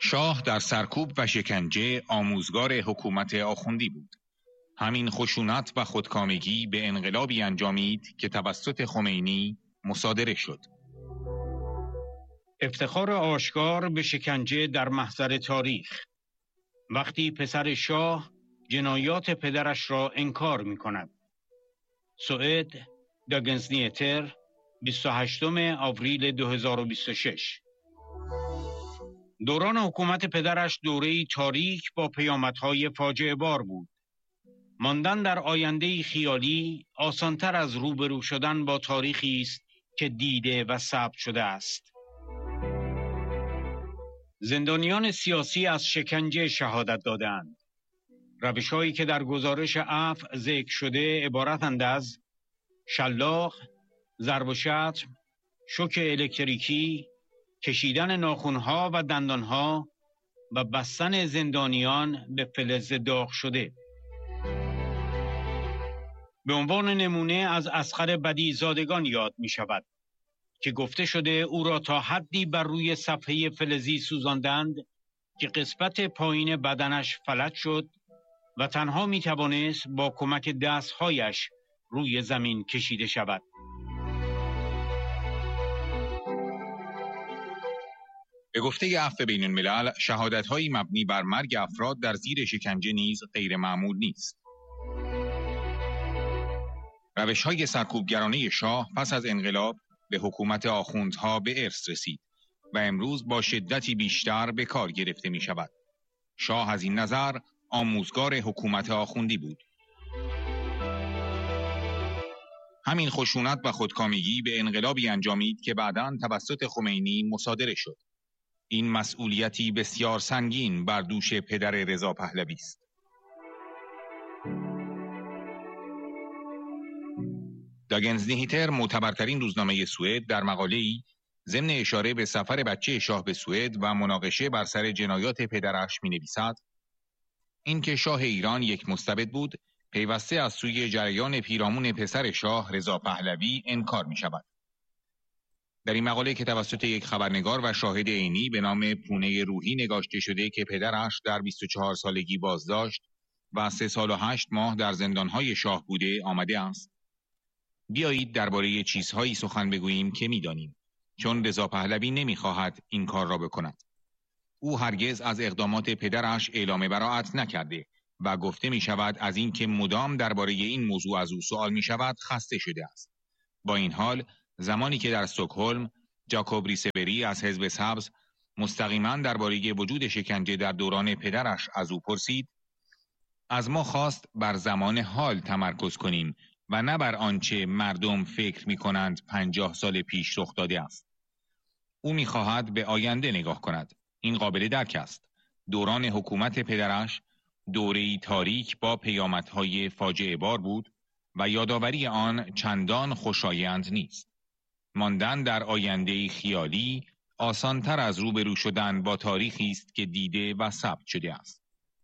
شاه در سرکوب و شکنجه آموزگار حکومت آخوندی بود. همین خشونت و خودکامگی به انقلابی انجامید که توسط خمینی مصادره شد. افتخار آشکار به شکنجه در محضر تاریخ، وقتی پسر شاه جنایات پدرش را انکار می کند. سوئد، داگنز نیتر، 28 آوریل 2026. دوران حکومت پدرش دوره‌ای تاریک با پیامدهای فاجعه بار بود. ماندن در آینده‌ای خیالی آسان‌تر از روبرو شدن با تاریخی است که دیده و ثبت شده است. زندانیان سیاسی از شکنجه شهادت دادند. روش‌هایی که در گزارش عفو ذکر شده عبارتند از شلاق، ضرب و شتم، شوک الکتریکی، کشیدن ناخن‌ها و دندان‌ها و بستن زندانیان به فلز داغ شده. به عنوان نمونه از اصغر بدیع‌زادگان یاد می شود که گفته شده او را تا حدی بر روی صفحه فلزی سوزاندند که قسمت پایین بدنش فلج شد و تنها می توانست با کمک دستهایش روی زمین کشیده شود. به گفته عفو بین الملل، شهادت‌هایی مبنی بر مرگ افراد در زیر شکنجه نیز غیر معمول نیست. روش‌های سرکوبگرانه شاه پس از انقلاب به حکومت آخوندها به ارث رسید و امروز با شدتی بیشتر به کار گرفته می شود. شاه از این نظر آموزگار حکومت آخوندی بود. همین خشونت و خودکامگی به انقلابی انجامید که بعداً توسط خمینی مصادره شد. این مسئولیتی بسیار سنگین بر دوش پدر رضا پهلوی است. داگنز نیتر، معتبرترین روزنامه سوئد، در مقاله‌ای ضمن اشاره به سفر بچه شاه به سوئد و مناقشه بر سر جنایات پدرش می‌نویسد: این که شاه ایران یک مستبد بود، پیوسته از سوی جریان پیرامون پسر شاه رضا پهلوی انکار می‌شود. در این مقاله که توسط یک خبرنگار و شاهد عینی به نام پونه روحی نگاشته شده که پدرش در 24 سالگی بازداشت و 3 سال و 8 ماه در زندان‌های شاه بوده آمده است: بیایید درباره چیزهایی سخن بگوییم که می‌دانیم، چون رضا پهلوی نمی‌خواهد این کار را بکند. او هرگز از اقدامات پدرش اعلام براءت نکرده و گفته می‌شود از اینکه مدام درباره این موضوع از او سوال می‌شود خسته شده است. با این حال زمانی که در استکهلم جاکوب ریسبری از حزب سبز مستقیما درباره وجود شکنجه در دوران پدرش از او پرسید، از ما خواست بر زمان حال تمرکز کنیم و نه بر آنچه مردم فکر می‌کنند 50 سال پیش رخ داده است. او می‌خواهد به آینده نگاه کند. این قابل درک است. دوران حکومت پدرش دوره‌ای تاریک با پیامدهای فاجعه بار بود و یادآوری آن چندان خوشایند نیست. ماندن در آینده‌ای خیالی آسان‌تر از روبرو شدن با تاریخی است که دیده و ثبت شده است.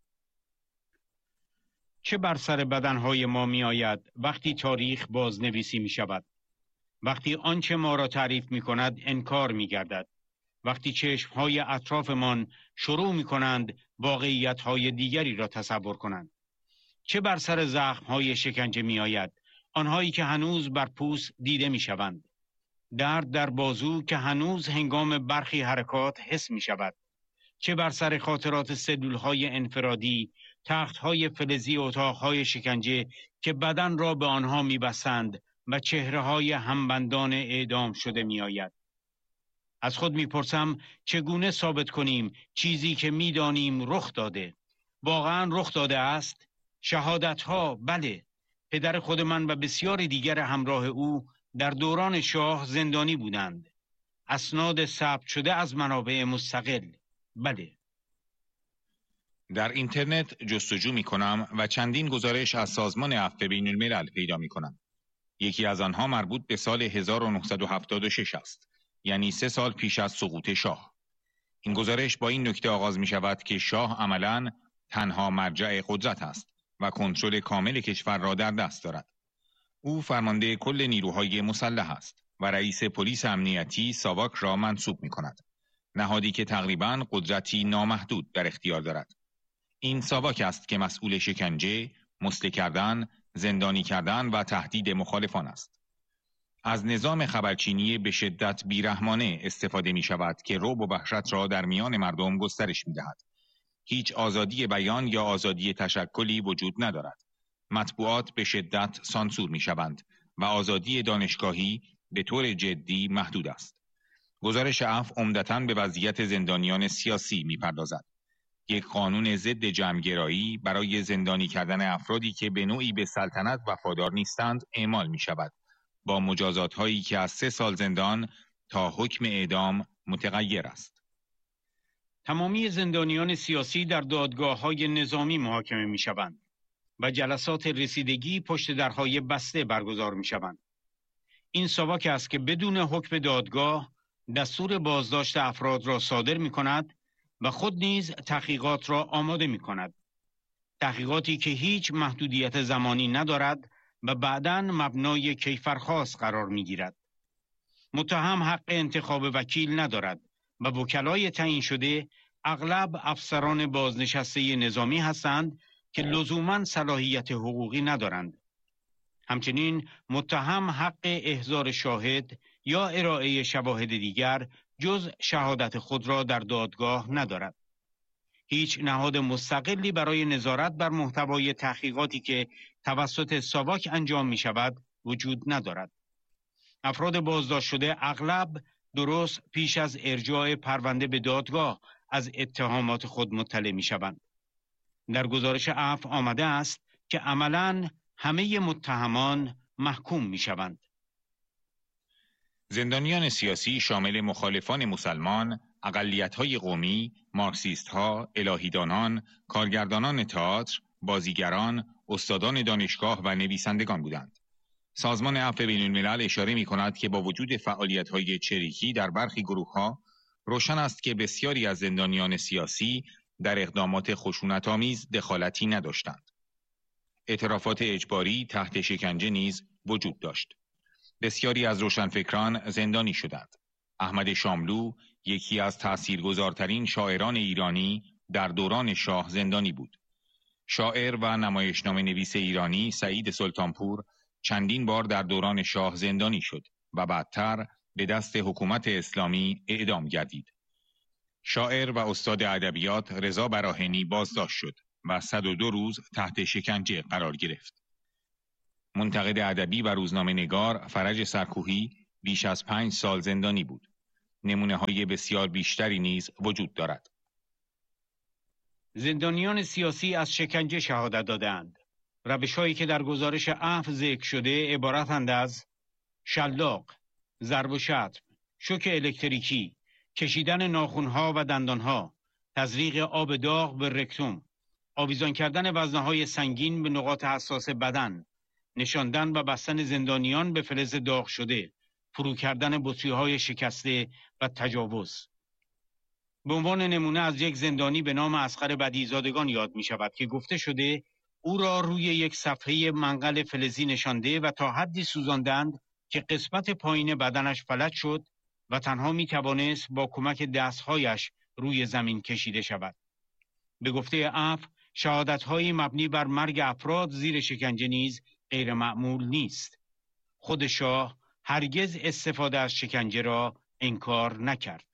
چه بر سر بدنهای ما می آید وقتی تاریخ بازنویسی می شود؟ وقتی آنچه ما را تعریف می کند انکار می گردد؟ وقتی چشمهای اطرافمان شروع می کنند واقعیتهای دیگری را تصور کنند؟ چه بر سر زخمهای شکنجه می آید؟ آنهایی که هنوز بر پوست دیده می شوند. درد در بازو که هنوز هنگام برخی حرکات حس می شود. چه بر سر خاطرات سلولهای انفرادی، تختهای فلزی اتاقهای شکنجه که بدن را به آنها می بسند و چهرههای همبندان اعدام شده می آید. از خود می پرسم چگونه ثابت کنیم چیزی که می دانیم رخ داده؟ واقعا رخ داده است؟ شهادتها بله. پدر خود من و بسیاری دیگر همراه او در دوران شاه زندانی بودند. اسناد ثبت شده از منابع مستقل. بله. در اینترنت جستجو می کنم و چندین گزارش از سازمان عفو بین الملل پیدا می کنم. یکی از آنها مربوط به سال 1976 است، یعنی 3 سال پیش از سقوط شاه. این گزارش با این نکته آغاز می شود که شاه عملاً تنها مرجع قدرت است و کنترل کامل کشور را در دست دارد. او فرمانده کل نیروهای مسلح است و رئیس پلیس امنیتی ساواک را منصوب می کند. نهادی که تقریباً قدرتی نامحدود در اختیار دارد. این ساواک است که مسئول شکنجه، مسله کردن، زندانی کردن و تهدید مخالفان است. از نظام خبرچینی به شدت بیرحمانه استفاده می شود که رعب و وحشت را در میان مردم گسترش می دهد. هیچ آزادی بیان یا آزادی تشکلی وجود ندارد. مطبوعات به شدت سانسور می شوند و آزادی دانشگاهی به طور جدی محدود است. گزارش عفو عمدتاً به وضعیت زندانیان سیاسی می پردازد. یک قانون ضد جمع‌گرایی برای زندانی کردن افرادی که به نوعی به سلطنت وفادار نیستند اعمال می شود، با مجازات هایی که از 3 سال زندان تا حکم اعدام متغیر است. تمامی زندانیان سیاسی در دادگاه‌های نظامی محاکمه می‌شوند و جلسات رسیدگی پشت درهای بسته برگزار می‌شوند. این ساواک است که بدون حکم دادگاه دستور بازداشت افراد را صادر می‌کند و خود نیز تحقیقات را آماده می‌کند. تحقیقاتی که هیچ محدودیت زمانی ندارد و بعداً مبنای کیفرخواست قرار می‌گیرد. متهم حق انتخاب وکیل ندارد و وکلای تعیین شده اغلب افسران بازنشسته نظامی هستند که لزوماً صلاحیت حقوقی ندارند. همچنین متهم حق احضار شاهد یا ارائه شواهد دیگر جز شهادت خود را در دادگاه ندارد. هیچ نهاد مستقلی برای نظارت بر محتوای تحقیقاتی که توسط ساواک انجام می شود وجود ندارد. افراد بازداشت شده اغلب درست پیش از ارجاع پرونده به دادگاه از اتهامات خود مطلع می شوند. در گزارش عفو آمده است که عملاً همه متهمان محکوم می شوند. زندانیان سیاسی شامل مخالفان مسلمان، اقلیت‌های قومی، مارکسیست‌ها، الهیدانان، کارگردانان تئاتر، بازیگران، استادان دانشگاه و نویسندگان بودند. سازمان عفو بین‌الملل اشاره می‌کند که با وجود فعالیت‌های چریکی در برخی گروه‌ها، روشن است که بسیاری از زندانیان سیاسی در اقدامات خشونت‌آمیز دخالتی نداشتند. اعترافات اجباری تحت شکنجه نیز وجود داشت. بسیاری از روشنفکران زندانی شدند. احمد شاملو، یکی از تاثیرگذارترین شاعران ایرانی، در دوران شاه زندانی بود. شاعر و نمایشنامه نویس ایرانی سعید سلطانپور چندین بار در دوران شاه زندانی شد و بعدتر به دست حکومت اسلامی اعدام گردید. شاعر و استاد ادبیات رضا براهنی بازداشت شد و 102 روز تحت شکنجه قرار گرفت. منتقد ادبی و روزنامه نگار فرج سرکوهی بیش از 5 سال زندانی بود. نمونه‌های بسیار بیشتری نیز وجود دارد. زندانیان سیاسی از شکنجه شهادت دادند. روش‌هایی که در گزارش عفو ذکر شده عبارتند از شلاق، ضرب و شتم، شوک الکتریکی، کشیدن ناخن‌ها و دندان‌ها، تزریق آب داغ به رکتوم، آویزان کردن وزنه‌های سنگین به نقاط حساس بدن، نشاندن و بستن زندانیان به فلز داغ شده، فرو کردن بطری‌های شکسته و تجاوز. به عنوان نمونه از یک زندانی به نام اصغر بدیع‌زادگان یاد می شود که گفته شده او را روی یک صفحه منقل فلزی نشانده و تا حدی سوزاندند که قسمت پایین بدنش فلج شد و تنها می توانست با کمک دستهایش روی زمین کشیده شود. به گفته عفو، شهادت‌های مبنی بر مرگ افراد زیر شکنجه نیز غیر معمول نیست. خود شاه هرگز استفاده از شکنجه را انکار نکرد.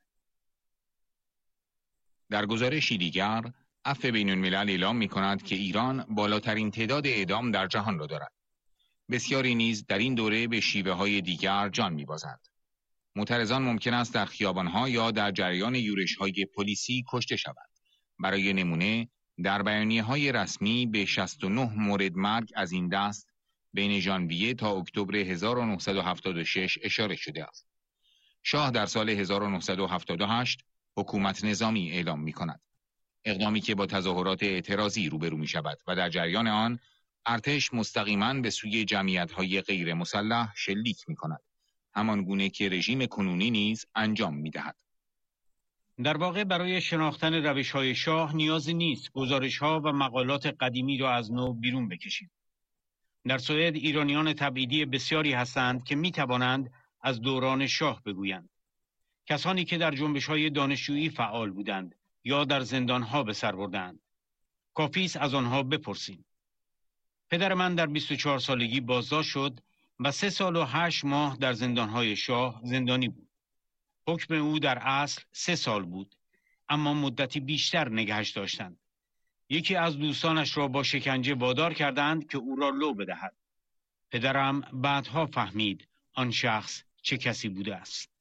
در گزارشی دیگر، عفو بین‌الملل اعلام می‌کند که ایران بالاترین تعداد اعدام در جهان را دارد. بسیاری نیز در این دوره به شیوه‌های دیگر جان می‌بازند. معترضان ممکن است در خیابان‌ها یا در جریان یورش‌های پلیسی کشته شوند. برای نمونه، در بیانیه‌های رسمی به 69 مورد مرگ از این دست بین ژانویه تا اکتبر 1976 اشاره شده است. شاه در سال 1978 حکومت نظامی اعلام می‌کند. اقدامی که با تظاهرات اعتراضی روبرو می‌شود و در جریان آن ارتش مستقیماً به سوی جمعیت‌های غیر مسلح شلیک می‌کند. همان گونه که رژیم کنونی نیز انجام می‌دهد. در واقع برای شناختن روش‌های شاه نیازی نیست گزارش‌ها و مقالات قدیمی را از نو بیرون بکشیم. در سوئد ایرانیان تبعیدی بسیاری هستند که می‌توانند از دوران شاه بگویند. کسانی که در جنبش‌های دانشجویی فعال بودند یا در زندان‌ها به سر بردند. کافی است از آنها بپرسیم. پدر من در 24 سالگی بازداشت شد و 3 سال و 8 ماه در زندان‌های شاه زندانی بود. حکم او در اصل 3 سال بود، اما مدتی بیشتر نگهش داشتند. یکی از دوستانش را با شکنجه وادار کردند که او را لو بدهد. پدرم بعدها فهمید آن شخص چه کسی بوده است.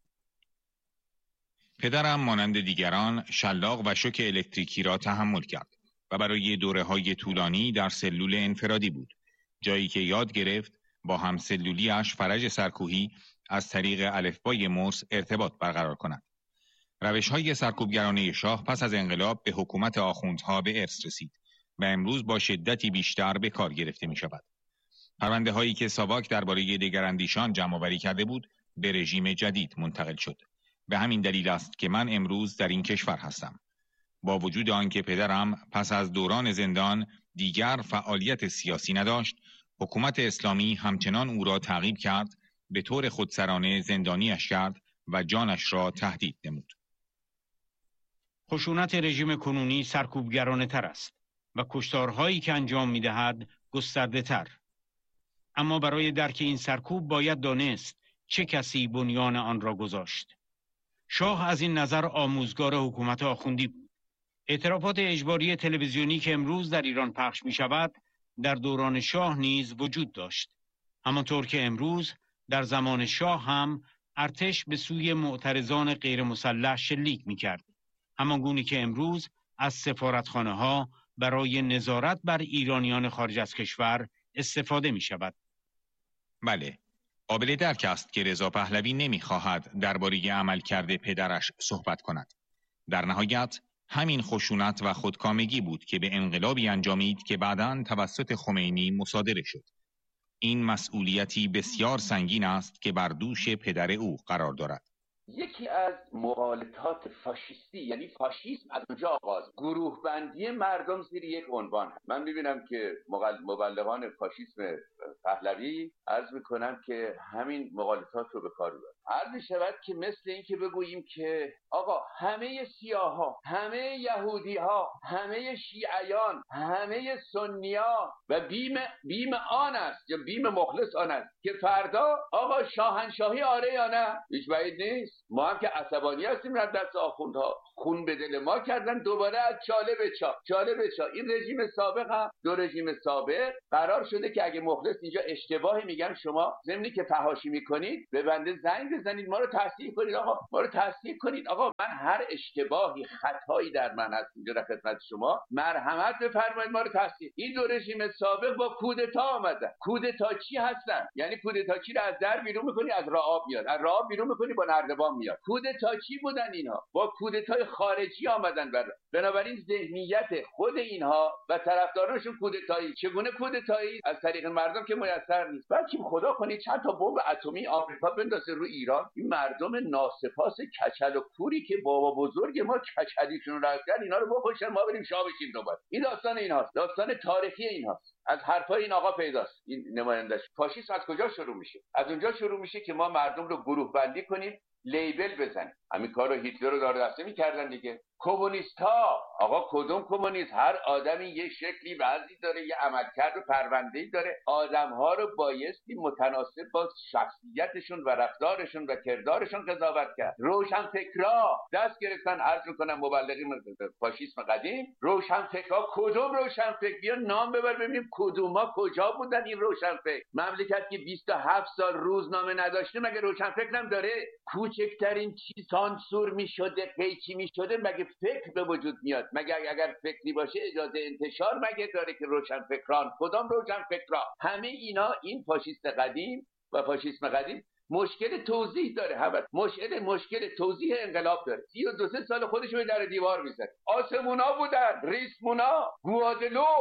پدرم مانند دیگران شلاق و شوک الکتریکی را تحمل کرد و برای دوره‌های طولانی در سلول انفرادی بود، جایی که یاد گرفت با همسلولی‌اش فرج سرکوهی از طریق الفبای مرس ارتباط برقرار کند. روش‌های سرکوبگرانه شاه پس از انقلاب به حکومت آخوندها به ارث رسید و امروز با شدتی بیشتر به کار گرفته می‌شود. پرونده‌هایی که ساواک درباره دگراندیشان جمع‌آوری کرده بود، به رژیم جدید منتقل شد. به همین دلیل است که من امروز در این کشور هستم. با وجود آنکه پدرم پس از دوران زندان دیگر فعالیت سیاسی نداشت، حکومت اسلامی همچنان او را تعقیب کرد، به طور خودسرانه زندانیش کرد و جانش را تهدید نمود. خشونت رژیم کنونی سرکوبگرانه تر است و کشتارهایی که انجام می دهد گسترده تر. اما برای درک این سرکوب باید دانست چه کسی بنیان آن را گذاشت. شاه از این نظر آموزگار حکومت آخوندی بود. اعترافات اجباری تلویزیونی که امروز در ایران پخش می شود در دوران شاه نیز وجود داشت. همانطور که امروز در زمان شاه هم ارتش به سوی معترضان غیر مسلح شلیک می کرد. همانگونه که امروز از سفارتخانه ها برای نظارت بر ایرانیان خارج از کشور استفاده می شود. بله، قابل درک است که رضا پهلوی نمی‌خواهد درباره عملکرد پدرش صحبت کند. در نهایت همین خشونت و خودکامگی بود که به انقلابی انجامید که بعداً توسط خمینی مصادره شد. این مسئولیتی بسیار سنگین است که بر دوش پدر او قرار دارد. یکی از مغالطات فاشیستی، یعنی فاشیسم از اونجا آغاز، گروه بندی مردم زیر یک عنوان. من میبینم که مبلغان فاشیسم پهلوی عرض میکنم که همین مغالطات رو به کار ببرن. عرض میشود که مثل این که بگوییم که آقا همه سیاها، همه یهودیها، همه شیعیان، همه سنی‌ها و بیم آن است یا بیم مخلص آن است که فردا آقا شاهنشاهی آره یا نه؟ هیچ بعید نیست. ما هم که عصبانی هستیم از دست آخوندها، خون به دل ما کردن، دوباره از چاله به چا. این رژیم سابق هم دو رژیم سابق قرار شده که اگه مخلص اینجا اشتباهی میگن شما ضمنی که فحاشی میکنید به بنده زنگ بزنید، ما رو تصحیح کنید. آقا ما رو تصحیح کنید. آقا من هر اشتباهی خطایی در من هست اینجا در خدمت شما مرحمت بفرمایید، ما رو تصحیح. این دو رژیم سابق با کودتا آمدن. کودتاچی هستن، یعنی کودتاچی رو از در بیرون میکنی از راه میاد، از راه بیرون میکنی با نردبان میاد. کودتاچی بودن اینها، با کودتای خارجی آمدن. بنابراین ذهنیت خود اینها و طرفدارانشون کودتایی. چگونه کودتایی؟ از طریق مردم که میسر نیست. بلکه خدا کنه چند تا بمب اتمی آمریکا بندازه رو ایران، این مردم ناسپاس کچل و کوری که بابا بزرگ ما کچلیشون رو رفتن، اینا رو بکشن ما بریم شاه بشیم دوباره. این داستان اینهاست، داستان تاریخی اینهاست. از حرفای این آقا پیداست. این نمایندش فاشیسم از کجا شروع میشه؟ از اونجا شروع میشه که ما مردم رو گروه بندی کنیم، لیبل بزنیم. همین کارو هیتلر رو داره دسته میکردن دیگه. کمونیست ها، آقا کدوم کمونیست؟ هر آدمی یه شکلی وضعی داره، یه عملکرد و پرونده‌ای داره. آدم‌ها رو بایستی متناسب با شخصیتشون و رفتارشون و کردارشون قضاوت کرد. روشنفکرا دست گرفتن، عرض می‌کنم مبلغین فاشیسم قدیم، روشنفکرا کدوم روشنفکر؟ بیا نام ببر ببینیم کدوما کجا بودن این روشنفکر. مملکت که 27 سال روزنامه نداشته مگه روشنفکر هم داره؟ کوچکترین چیز سانسور می‌شده، قیچی می‌شده، مگه فکر به وجود میاد؟ مگه اگر فکری باشه اجازه انتشار مگه داره که روشنفکران؟ کدام روشنفکرا؟ همه اینا این فاشیست قدیم و فاشیسم قدیم مشکل توضیح داره. هم مشکل توضیح انقلاب داره. 32 سال خودش رو در دیوار میزنه. آسمونا بودن، ریسمونا، گوادلوپ،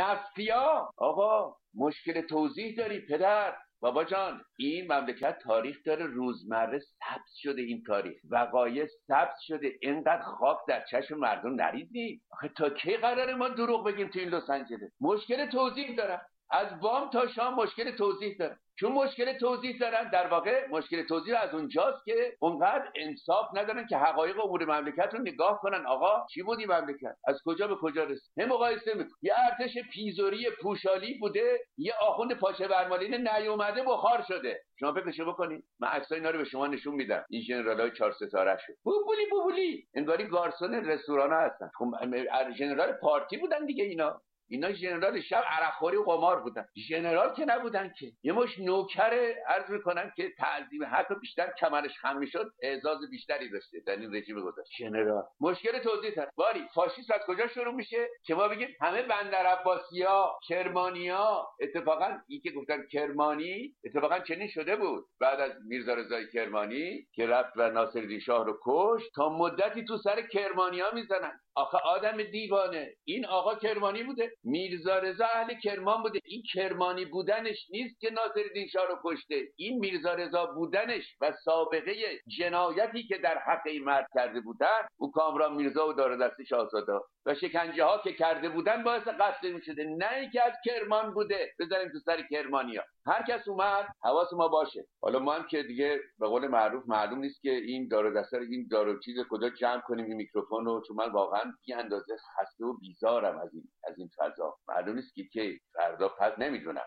نفیا. آقا مشکل توضیح داری پدر. بابا جان این مملکت تاریخ داره، روزمره ثبت شده، این تاریخ وقایع ثبت شده. اینقدر خاک در چشم مردم نریزی. آخه تا کی قراره ما دروغ بگیم تو این لس آنجلس؟ مشکل توضیح دارم. از بام تا شام مشکل توضیح دارن. چون مشکل توضیح دارن، در واقع مشکل توضیح از اونجاست که اونقدر انصاف ندارن که حقایق امور مملکت رو نگاه کنن. آقا چی بود این مملکت؟ از کجا به کجا رسید؟ هم مقایسه میکنن. یه ارتش پیزوری پوشالی بوده، یه آخوند پاچه برمالین نیومده بخار شده. شما فکرشو بکنید. من عکسای اینا رو به شما نشون میدم. این ژنرالای 4 ستاره شو بوبولی انگاری گارسون رستوران هستن. خب ژنرال پارتی بودن دیگه. اینا ژنرال شب عرقخوری و قمار بودن. ژنرال که نبودن که. یه مش نوکر عرض میکنن که تعظیم حتی بیشتر کمرش خم میشد اعزاز بیشتری داشته در این رژیم گذشته. ژنرال مشکل توضیح هست. باری فاشیسم از کجا شروع میشه که ما بگیم همه بندر عباسیا، کرمانیا. اتفاقا این که گفتن کرمانی اتفاقا چنین شده بود بعد از میرزا رضای کرمانی که رفت و ناصرالدین شاه رو کشت. تا مدتی تو سر کرمانیا میزنن. آخه آدم دیوانه، این آقا کرمانی بوده، میرزا رضا اهل کرمان بوده. این کرمانی بودنش نیست که ناصرالدین شاه رو کشته، این میرزا رضا بودنش و سابقه جنایتی که در حق این مرد کرده بودن، او کامران میرزا و دار دست شاهزاده و شکنجه ها که کرده بودن باعث قتل میشده. نه اینکه از کرمان بوده بذاریم تو سر کرمانیا. هر کس اومد حواس ما باشه. حالا ما هم که دیگه به قول معروف معلوم نیست که این دار و دسته این دار و چیز کجا جمع کنیم این میکروفون رو، چون من واقعا بی اندازه خسته و بیزارم از این فضا. معلوم نیست که فردا پس نمیدونم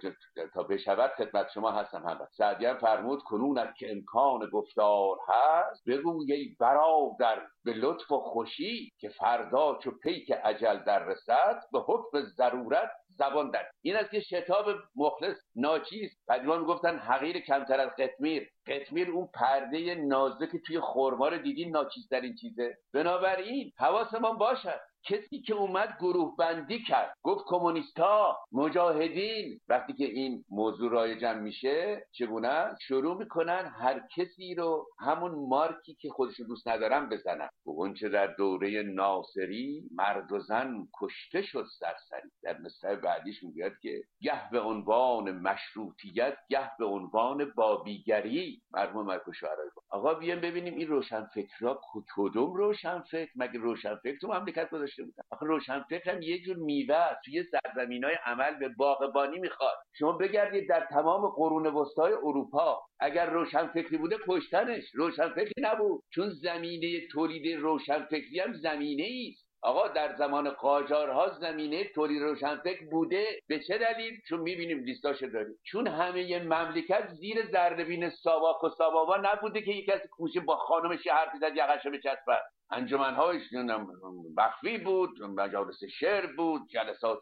تا بشود خدمت شما هستم. هم سعدی هم فرمود کنون که امکان گفتار هست، بگوی ای برادر به لطف و خوشی، که فردا چو پیک اجل در رسد، به حکم ضرورت زبان در. این است که شتاب مخلص ناچیز. قدیما میگفتن حقیر کمتر از قطمیر. قطمیر اون پرده نازک توی خرما رو دیدین، ناچیزترین چیزه. بنابراین حواسمون باشد کسی که اومد گروه بندی کرد، گفت کمونیستا، مجاهدین، وقتی که این موضوع رایجم میشه چگونه شروع میکنن هر کسی رو همون مارکی که خودشو دوست ندارن بزنن. اون چه در دوره ناصری مرد و زن کشته شد سرسری. در مصرع بعدیش میگه که گه به عنوان مشروطیت، گه به عنوان بابیگری. مرحوم ملک شعرایی. آقا بیایم ببینیم این روشنفکرها کدوم روشنفکر؟ مگه روشنفکر تو مملکت گذاشته بودن؟ آخه روشنفکر هم یه جور میوه توی سرزمینای عمل به باغبانی میخواد. شما بگردید در تمام قرون وسطای اروپا، اگر روشنفکری بوده کشتنش. روشنفکری نبود، چون زمینه تولید روشنفکری هم زمینه ایست. آقا در زمان قاجارها زمینه تولید روشنفکر بوده. به چه دلیل؟ چون میبینیم لیستاشو داریم. چون همه مملکت زیر ذره‌بین ساواک و سابابا نبوده که یک کسی کوشه با خانمش حرف زد یقه‌شو بچسبه. انجمن‌هایش مخفی بود، مجالس شعر بود، جلسات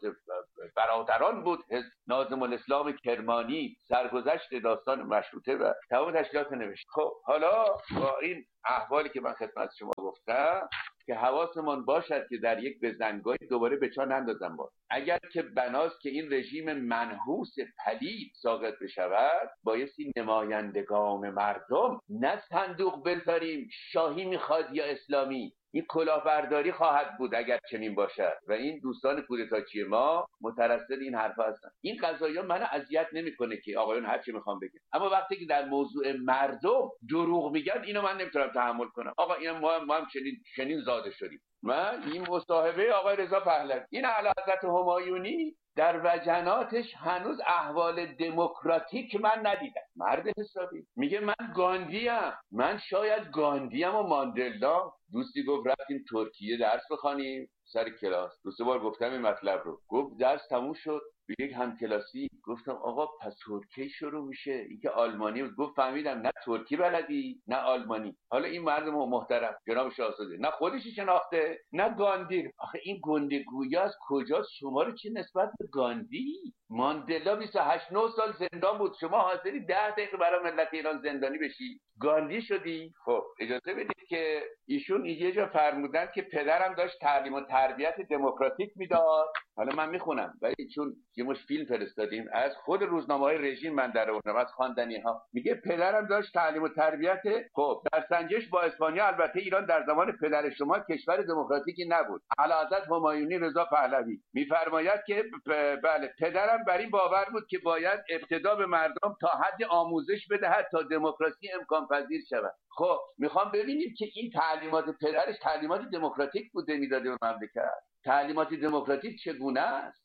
برادران بود. ناظم الاسلام کرمانی سرگذشت داستان مشروطه و تمام تشکیلات نوشت. خب حالا با این احوالی که من خدمت شما گفتم که حواسمون باشد که در یک بزنگاهی دوباره به چا نندازم. اگر که بناست که این رژیم منحوس پلید ساقط بشود، بایستی نمایندگان مردم نه صندوق بذاریم شاهی میخواد یا اسلامی. این کلاهبرداری خواهد بود اگر چنین باشد و این دوستان کودتاچی ما مترصد این حرفا هستن. این قضایا منو اذیت نمیکنه که آقایون هر چی میخوام بگن، اما وقتی که در موضوع مردم دروغ میگن اینو من نمیتونم تحمل کنم. آقا این ما هم چنین زاده شدیم. من این مصاحبه آقای رضا پهلوی، این اعلیحضرت همایونی در وجناتش هنوز احوال دموکراتیک من ندیدم. مرد حسابی میگه من گاندیم، من شاید گاندیم و ماندلا. دوستی گفت رفتیم ترکیه درس بخوانیم سر کلاس. دو سه بار گفتم این مطلب رو. گفت درس تموم شد، به یک همکلاسی گفتم آقا پس ترکی شروع میشه. این که آلمانی بود. گفت فهمیدم نه ترکی بلدی نه آلمانی. حالا این مرد محترم جناب شاهزاده نه خودشی شناخته نه گاندی. آخه این گندگویی از کجاست؟ شما رو چه نسبت به گاندی؟ ماندلا 28 9 سال زندان بود، شما حاضری 10 دقیقه برای ملت ایران زندانی بشی؟ گاندی شدی؟ خب اجازه بدید که ایشون یه جا فرمودن که پدرم داشت تعلیم و تربیت دموکراتیک میداد. حالا من میخونم ولی چون یه مش فیلم فرستادیم از خود روزنامه‌های رژیم من در آوردم از خواندنی‌ها. میگه پدرم داشت تعلیم و تربیت. خب در سنجش با اسپانیا البته ایران در زمان پدر شما کشور دموکراتیکی نبود. اعلیحضرت همایونی رضا پهلوی میفرماید که بله پدرم بر این باور بود که باید ابتدا به مردم تا حد آموزش بدهد تا دموکراسی امکان پذیر شود. خب میخوام ببینیم که این تعلیمات پدرش تعلیمات دموکراتیک بوده میداده به مملکت. تعلیمات دموکراتیک چگونه است؟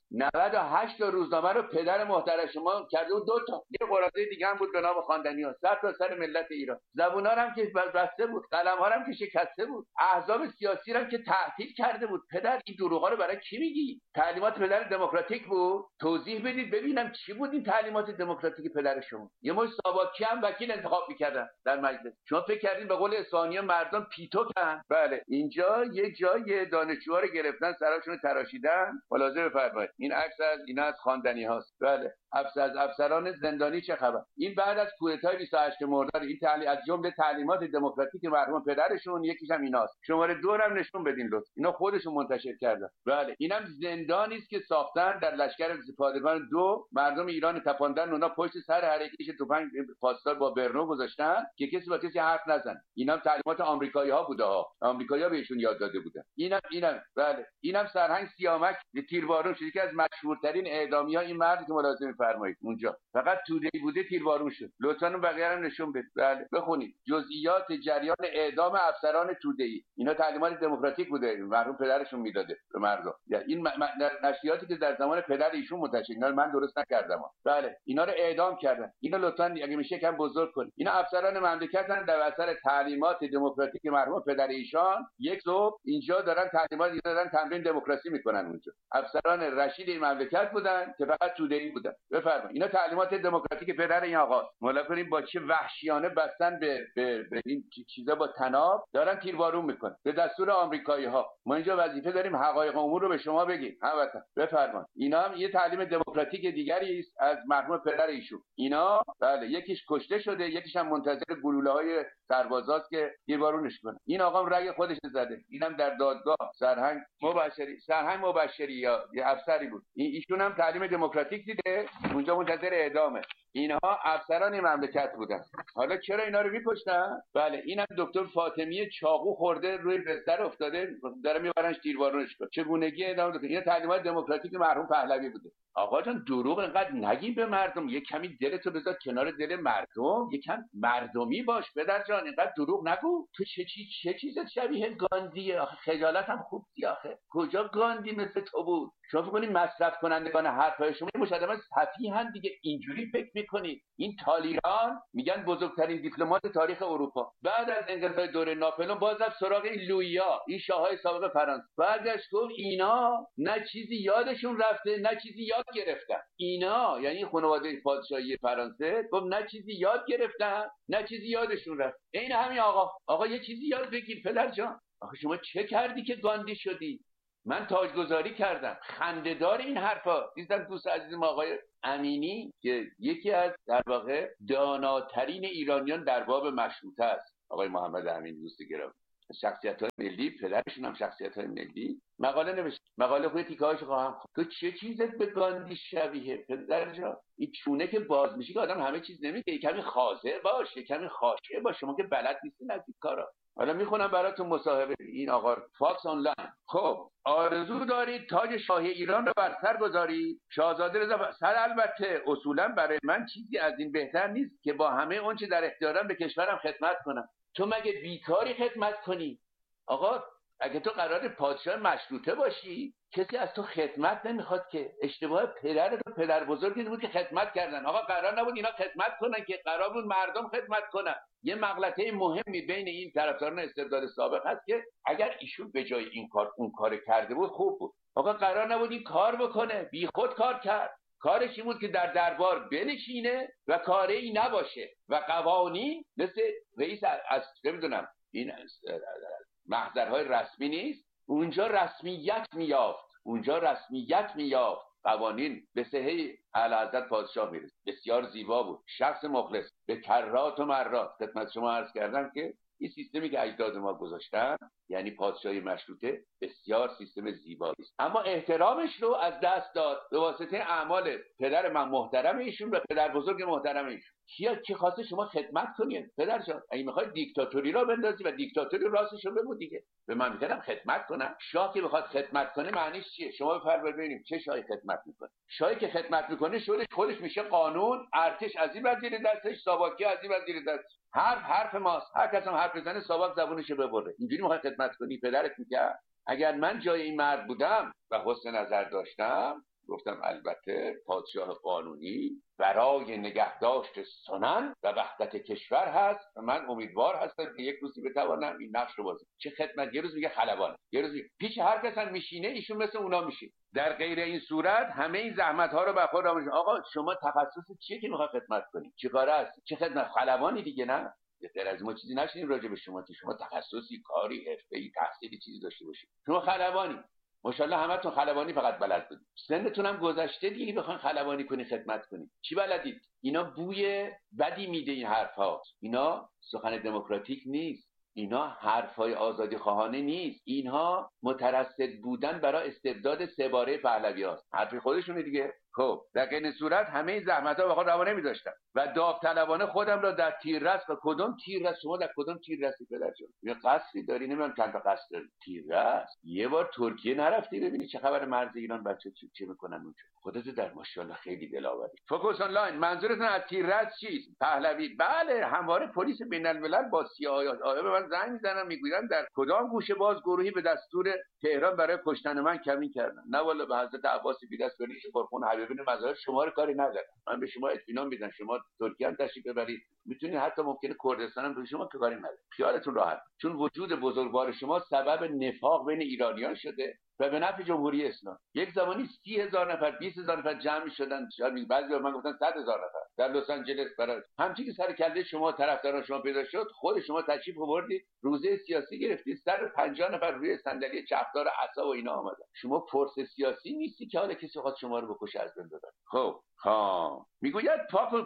98 تا روزنامه رو پدر محترم شما کرده بود 2 تا، یه قرارداد دیگه هم بود به نام خواندنی‌ها، سر تا سر ملت ایران. زبونا هم که بسته بود، قلم‌ها هم که شکسته بود، احزاب سیاسی هم که تعطیل کرده بود. پدر این دروغا رو برای کی میگی؟ تعلیمات پدر دموکراتیک بود؟ توضیح بدید ببینم چی بود این تعلیمات دموکراتیک پدر شما. یه مش ساواکی هم وکیل انتخاب می‌کردن در مجلس. شما فکر کردین به قول اسفانی مردم پیتوکن؟ بله، اینجا یه جای دانشجوها رو گرفتن سراشون رو تراشیدن. ملاحظه بفرمایید این عکس از اینا از خواندنی هاست. بله، از افسران زندانی چه خبر؟ این بعد از کودتای 28 مرداد این از جمله تعلیمات دموکراتیک مرحوم پدرشون یکیش هم ایناست. شماره 2 هم نشون بدین لطفا. اینا خودشون منتشر کردن. بله، اینم زندانی است که ساختن در لشکر پادگان 2 مردم ایران تپاندن، اونا پشت سر هر یکیش تفنگ پاسدار با برنو گذاشتن که کسی با کسی حرف نزنه. اینم تعلیمات آمریکایی‌ها بوده ها. آمریکایی‌ها بهشون یاد داده بودن. اینم بله، اینم سرهنگ سیامک تیربارون شد، یکی از مشهورترین اعدامی‌ها این مرد که ملاحظه می‌فرمایید اونجا. فقط توده‌ای بوده تیربارون شد. لطفاً بقیه هم نشون بدید. بله، بخونید جزئیات جریان اعدام افسران توده‌ای. اینا تعلیمات دموکراتیک بوده، مرحوم پدرشون میداده به مردم. این نشریاتی که در زمان پدر ایشون منتشر، اینا من درست نکردم. بله، اینا رو اعدام کردن. اینا لطفاً اگه میشه کم بزرگ کنید. اینا افسران مملکتن در اثر تعلیمات دموکراتیک مرحوم پدر ایشان. یک صبح اینجا دارن تعلیمات دادن، تمرین دموکراسی میکنن اونجا. افسران رشید این مملکت بودن که فقط توده‌ای بودن. بفرمایید اینا تعلیمات دموکراتیک پدر این آقا. مالا کنیم با چه وحشیانه بستن به این چیزا با تناب دارن تیربارون میکنن به دستور آمریکایی‌ها. ما اینجا وظیفه داریم حقایق امور رو به شما بگیم. هموطن بفرمایید. اینا هم یه تعلیم دموکراتیک دیگری است از مرحوم پدر ایشون. اینا بله یکیش کشته شده، یکیش هم منتظر گلوله‌های سربازاست که تیربارونش کنه. این آقا رأی خودش زده. اینم در دادگاه سرهنگ مبشری یا یه افسری بود. ایشون هم تعلیم دموکراتیک دیده، اونجا منتظر اعدامه. اینها افسران مملکت بودن. حالا چرا اینا رو می‌کشتن؟ بله، اینم دکتر فاطمی چاقو خورده روی بستر افتاده، داره میبرنش تیربارونش کنه. چگونگی اعدام دکتر؟ این تعلیمات دموکراتیک مرحوم پهلوی بوده. آقا جان دروغ اینقدر نگی به مردم، یه کمی دلتو بذار کنار دل مردم، یه کم مردمی باش پدر جان، اینقدر دروغ نگو. تو چه چیزت شبیه گاندیه؟ آخه خجالت هم خوب دی آخه. کجا گاندی مثل تو بود؟ شما فکر کنید مصرف کنندگان حرفای شما مشدداً سفیهن دیگه، اینجوری فکر میکنید. این تالیران میگن بزرگترین دیپلمات تاریخ اروپا. بعد از انقلاب دوره ناپلئون باز رفت سراغ این لویا، این شاههای سابق فرانسه. برگشت گفت اینا نه چیزی یادشون رفته نه چیزی یاد گرفتن. اینا یعنی خانواده پادشاهی فرانسه گفت نه چیزی یاد گرفتن نه چیزی یادشون رفت. این همین آقا یه چیزی یاد بگیر پدر جان. آخه شما چه کردی که گاندی شدی؟ من تاجگذاری کردم. خنده‌دار این حرفا. دیدم دوست عزیزم آقای امینی که یکی از در واقع داناترین ایرانیان در باب مشروطه است، آقای محمد امینی دوست گرامی، شخصیت‌های ملی، پدرشون هم شخصیت‌های ملی، مقاله نوشت. مقاله خود تیکه‌هاشو خواهم. تو چه چیزت به گاندی شبیه پدر جان؟ این چونه که باز میشه که آدم همه چیز نمیگه. یک کمی خاضع باش، یک کمی خاشه باش. شما که بلد نیستین از این کارا. حالا میخونم براتون مصاحبه این آقا فاکس آنلاین. خب آرزو دارید تاج شاهی ایران رو بر سر گذارید؟ شاهزاده رضا سر البته اصولا برای من چیزی از این بهتر نیست که با همه اون چه در اختیارم به کشورم خدمت کنم. تو مگه بیکاری خدمت کنی؟ آقا اگه تو قرار پادشاه مشروطه باشی کسی از تو خدمت نمیخواد که. اشتباه پدر بزرگی بود که خدمت کردن. آقا قرار نبود اینا خدمت کنن که، قرار بود مردم خدمت کنن. یه مغلطه مهمی بین این طرفداران استبداد سابق هست که اگر ایشون به جای این کار اون کار کرده بود خوب بود. آقا قرار نبود این کار بکنه، بی خود کار کرد. کارش این بود که در دربار بنشینه و کاری نباشه و قوانین مثل رئیس از نمیدونم این محضرهای رسمی نیست، اونجا رسمیت میافت. قوانین به صحه اعلیحضرت پادشاه میرسید. بسیار زیبا بود. شخص مخلص به کرات و مرات. خدمت شما عرض کردم که این سیستمی که اجداد ما گذاشتن یعنی پادشاهی مشروطه بسیار سیستم زیبایی است، اما احترامش رو از دست داد به واسطه اعمال پدر من محترم ایشون و پدر بزرگ محترم ایشون. کی خواسته شما خدمت کنید پدر جان؟ اگه میخواید دیکتاتوری را بندازی و دیکتاتوری راستش رو بگو دیگه، به من میگم خدمت کنم. شاه که بخواد خدمت کنه معنیش چیه؟ شما بفرمایید ببینیم چه شاهی خدمت میکنه. شاهی که خدمت میکنه خودش میشه قانون، ارتش از این وزیر دستش، ساواکی از این وزیر دستش. حرف ماست، هر کس هم حرف بزنه ساواک زبونشو ببره. اینجوری میخواد خدمت کنی؟ پدرت میگه اگر من جای این مرد بودم و حسن نظر داشتم، گفتم البته پادشاه قانونی برای نگهداشت سنن و وحدت کشور هست و من امیدوار هستم که یک روزی بتوانم این نقش رو بازی. چه خدمت؟ یه روز میگه خلبان، یه روز میگه پیش هر کس هم میشینه ایشون مثل اونا میشه. در غیر این صورت همه این زحمت ها رو به خود آموزش. آقا شما تخصص چیه که میخواد خدمت کنی؟ چیکاره است؟ چه خدمت؟ خلبانی دیگه نه؟ غیر از ما چیزی نشینیم راجع به شما که شما تخصصی، کاری، حرفه‌ای، تحصیلی چیزی داشته باشید. شما خلبانی، ماشاءالله همتون خلبانی فقط بلد بودید. سنتون هم گذشته دیگه بخواید خلبانی کنی خدمت کنی. چی بلدید؟ اینا بوی بدی میده این حرفا. اینا سخن دموکراتیک نیست. اینا حرفای آزادی خواهانه نیست. اینها مترصد بودن برای استبداد سه باره پهلویاست. حرف خودشونه دیگه. خب در این صورت همه این زحمت‌ها به خود روا نمی‌داشتم و داوطلبانه خودم را در تیررس و کدوم تیررس؟ شما در کدوم تیررسی پدر جان؟ یه قصری داری؟ نمیدونم چند تا قصر داری. تیررس یه بار ترکیه نرفتی ببینی چه خبر مرز ایران بچه چی میکنن اونجا؟ خودت در ماشاءالله خیلی دلاوری. فوکوس آنلاین، منظورتون از تیررس چیست؟ پهلوی؟ بله، همواره پلیس بین‌الملل با CIA به من زنگ میزنن میگویند در کدام گوشه باز گروهی به دستور تهران برای کشتن من کمین کردن. نه والا به حضرت عباس بی دست بریش قرخون حبیبین مظاهر شما رو کاری ندارم. من به شما اطمینان میدم شما ترکیه هم تشریف ببرید، میتونید حتی ممکنه کردستان هم به شما که کاری نداره. خیالتون راحت، چون وجود بزرگوار شما سبب نفاق بین ایرانیان شده و به نفع جمهوری اسلامی. یک زمانی 30,000 نفر 20,000 نفر جمع شدن، شاید بعضی من گفتن 100,000 نفر در لس آنجلس برای همچین که سر کله شما طرفداران شما پیدا شد، خود شما تشریف آوردید روزه سیاسی گرفتید، 150 نفر روی صندلی چپدار عصا و اینا آمدن. شما فرس سیاسی نیستی که حالا کسی خواست شما رو بکشه از بین ببره. خب میگوید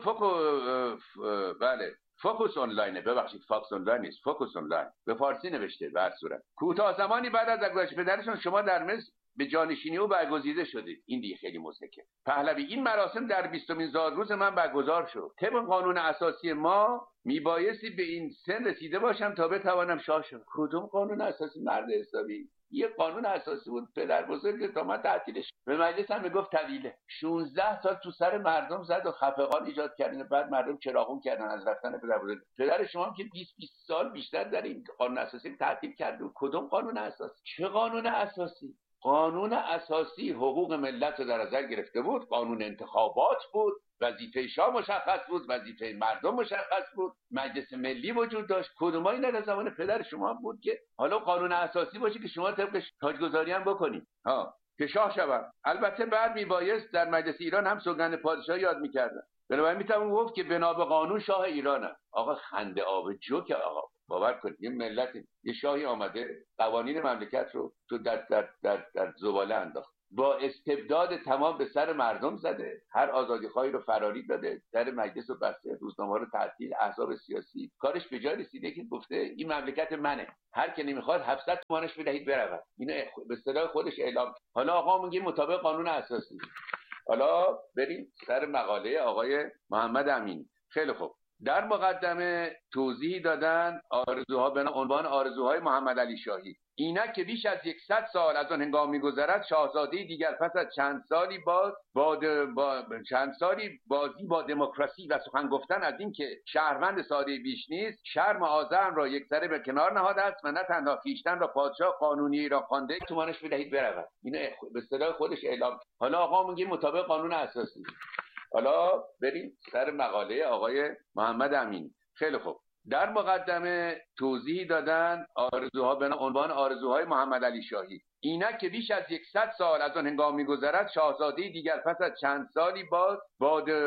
بله فوکوس آنلاینه، ببخشید فاکس آنلاین نیست، فوکوس آنلاین به فارسی نوشته. به هر صورت کوتاه زمانی بعد از گذشت پدرشون شما در مصر به جانشینی او برگزیده شدید. این دیگه خیلی مضحکه. پهلوی، این مراسم در 20مین زادروز من برگزار شد. طبق قانون اساسی ما میبایستی به این سن رسیده باشم تا بتوانم شاه شم. کدوم قانون اساسی مرد حسابی؟ یه قانون اساسی بود پدر بزرگ تا من تعطیلش به مجلس هم میگفت طویله. 16 سال تو سر مردم زد و خفقان ایجاد کردن، بعد مردم چراغون کردن از رفتن پدر بزرگ. پدر شما هم که 20 سال بیشتر در این قانون اساسی تعطیل کرد. کدوم قانون اساسی؟ چه قانون اساسی؟ قانون اساسی حقوق ملت رو در نظر گرفته بود، قانون انتخابات بود، وظیفه شاه مشخص بود، وظیفه مردم مشخص بود، مجلس ملی وجود داشت. کدومایی در زمان پدر شما بود که حالا قانون اساسی باشه که شما طبقش تاجگذاری هم بکنید که شاه شوم. البته بعد میبایست در مجلس ایران هم سوگند پادشاهی یاد میکردن. بنابراین میتونم گفت که بنا به قانون شاه ایرانم. آقا خنده آب جوک. آقا باور کنید یه ملت، یه شاهی آمده قوانین مملکت رو تو در زباله انداخت، با استبداد تمام به سر مردم زده، هر آزادیخواهی رو فراری داده، در مجلس رو بسته، روزنامه‌ها رو تعطیل، احزاب سیاسی. کارش به جای رسیده که گفته این مملکت منه، هر کی نمیخواد 700 تومانش بدهید برود. اینو به اصطلاح خودش اعلام. حالا آقا میگه مطابق قانون اساسی. حالا بریم سر مقاله آقای محمد امینی. خیلی خوب. در مقدمه توضیحی دادن آرزوها به عنوان آرزوهای محمد علی شاهی. اینک که بیش از 100 سال از آن هنگام می‌گذرد، شاهزاده دیگر پس از چند سالی بازی با دموکراسی و سخن گفتن از این که شهروند ساده بیش نیست، شرم آذرم را یکسره به کنار نهاده است و نه تنها خویشتن را پادشاه قانونی را خوانده تومانش بدهید برود. اینو به اصطلاح خودش اعلام. حالا آقا میگه مطابق قانون اساسی. حالا بریم سر مقاله آقای محمد امینی. خیلی خوب. در مقدمه توضیحی دادن آرزوها به عنوان آرزوهای محمد علی شاهی. اینک که بیش از 100 سال از آن هنگام می‌گذرد، شاهزاده دیگر پس از چند سالی